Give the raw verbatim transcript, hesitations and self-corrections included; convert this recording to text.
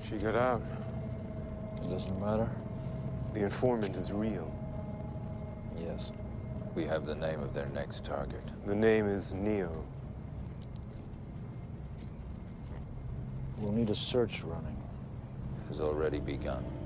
She got out. It doesn't matter? The informant is real. Yes. We have the name of their next target. The name is Neo. We'll need a search running. Has already begun.